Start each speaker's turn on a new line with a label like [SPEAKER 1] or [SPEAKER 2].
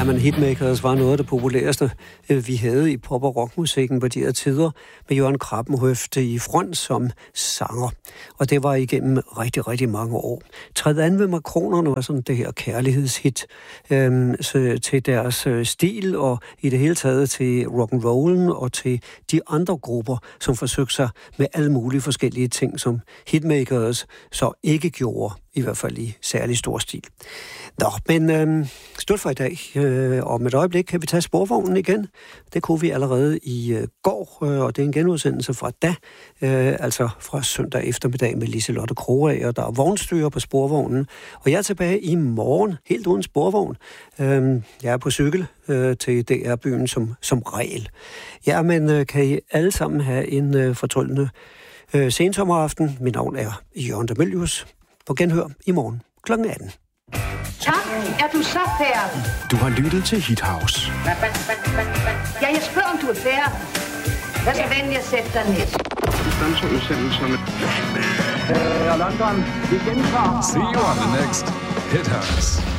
[SPEAKER 1] Ja, men Hitmakers var noget af det populæreste, vi havde i pop- og rockmusikken på de her tider, med Jørgen Krabbenhøft i front som sanger. Og det var igennem rigtig, rigtig mange år. Træd an ved Makronerne var sådan det her kærlighedshit til deres stil, og i det hele taget til rock'n'rollen og til de andre grupper, som forsøgte sig med alle mulige forskellige ting, som Hitmakers så ikke gjorde, i hvert fald i særlig stor stil. Nå, men stort for i dag. Om et øjeblik kan vi tage sporvognen igen. Det kunne vi allerede i går, og det er en genudsendelse fra altså fra søndag eftermiddag med Liselotte Kroager, der er vognstyrer på sporvognen. Og jeg er tilbage i morgen, helt uden sporvogn. Jeg er på cykel til DR-byen som regel. Ja, men kan I alle sammen have en fortryllende sensommeraften? Mit navn er Jørgen Demelius. På genhør i morgen kl. 18.
[SPEAKER 2] Tak, er du så færdig?
[SPEAKER 3] Du har lyttet til Hit House.
[SPEAKER 2] Ja, jeg spørger, om du er færdig. Hvad så venlig at sætte dig ned?
[SPEAKER 4] Distanceudsendelserne.
[SPEAKER 5] London, vi gentager.
[SPEAKER 6] See you on the next Hit House.